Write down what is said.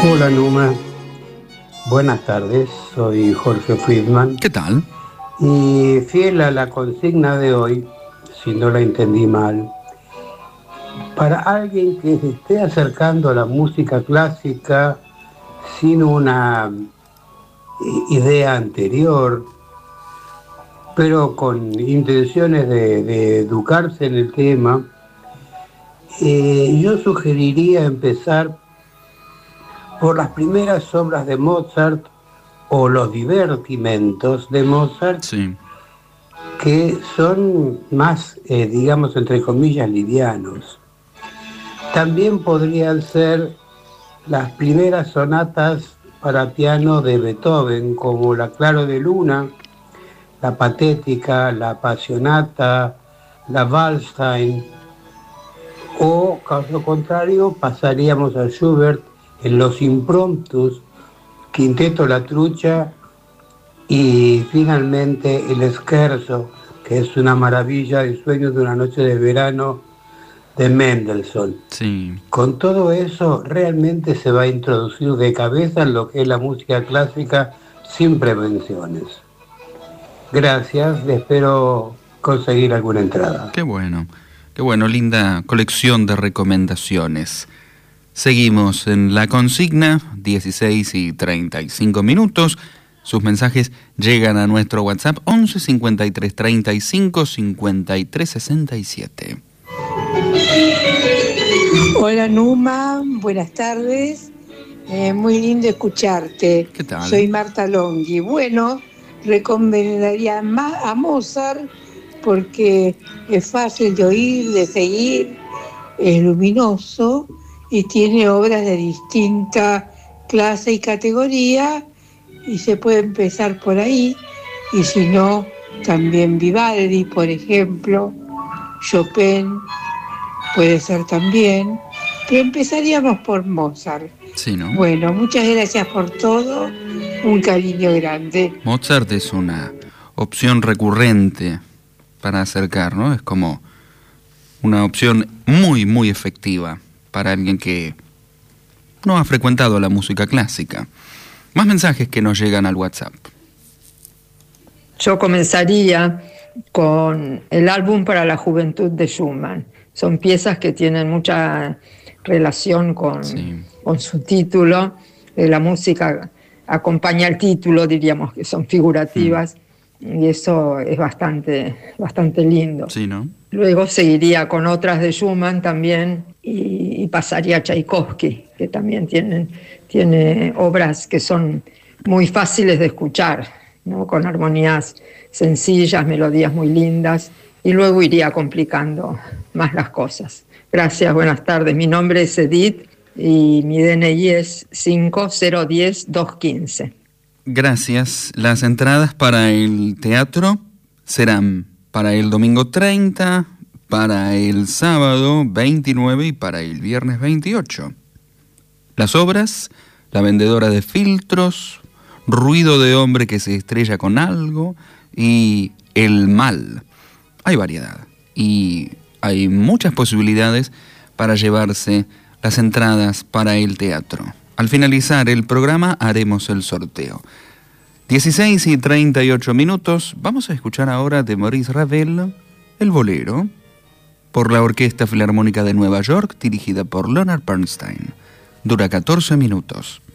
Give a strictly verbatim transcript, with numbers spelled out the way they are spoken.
Hola Numa, buenas tardes, soy Jorge Friedman. ¿Qué tal? Y fiel a la consigna de hoy, si no la entendí mal, para alguien que se esté acercando a la música clásica sin una idea anterior, pero con intenciones de, de educarse en el tema, eh, yo sugeriría empezar por las primeras obras de Mozart o los divertimentos de Mozart, Sí. que son más, eh, digamos, entre comillas, livianos. También podrían ser las primeras sonatas para piano de Beethoven, como la Claro de Luna, la Patética, la Passionata, la Waldstein, o, caso contrario, pasaríamos a Schubert en los impromptus, Quinteto La Trucha y finalmente el Scherzo, que es una maravilla, el sueño de una noche de verano de Mendelssohn. Sí. Con todo eso realmente se va a introducir de cabeza en lo que es la música clásica sin prevenciones. Gracias, espero conseguir alguna entrada. Qué bueno, qué bueno, linda colección de recomendaciones. Seguimos en la consigna, dieciséis y treinta y cinco minutos. Sus mensajes llegan a nuestro WhatsApp once cincuenta y tres treinta y cinco cincuenta y tres sesenta y siete. Hola Numa, buenas tardes. Eh, muy lindo escucharte. ¿Qué tal? Soy Marta Longhi. Bueno, recomendaría más a Mozart porque es fácil de oír, de seguir, es luminoso y tiene obras de distinta clase y categoría y se puede empezar por ahí, y si no, también Vivaldi, por ejemplo, Chopin puede ser también, pero empezaríamos por Mozart. Sí, ¿no? Bueno, muchas gracias por todo, un cariño grande. Mozart es una opción recurrente para acercar, ¿no? Es como una opción muy, muy efectiva para alguien que no ha frecuentado la música clásica. Más mensajes que nos llegan al WhatsApp. Yo comenzaría con el álbum para la juventud de Schumann. Son piezas que tienen mucha relación con, Sí. con su título. Eh, la música acompaña el título, diríamos que son figurativas, mm. y eso es bastante, bastante lindo. Sí, ¿no? Luego seguiría con otras de Schumann también y, y pasaría a Tchaikovsky, que también tienen, tiene obras que son muy fáciles de escuchar, ¿no? Con armonías sencillas, melodías muy lindas, y luego iría complicando más las cosas. Gracias, buenas tardes. Mi nombre es Edith y mi D N I es cinco cero uno cero dos uno cinco. Gracias. Las entradas para el teatro serán para el domingo treinta, para el sábado veintinueve y para el viernes veintiocho. Las obras: La vendedora de filtros, Ruido de hombre que se estrella con algo y El mal. Hay variedad y hay muchas posibilidades para llevarse las entradas para el teatro. Al finalizar el programa haremos el sorteo. dieciséis y treinta y ocho minutos. Vamos a escuchar ahora de Maurice Ravel, El bolero, por la Orquesta Filarmónica de Nueva York, dirigida por Leonard Bernstein. Dura catorce minutos.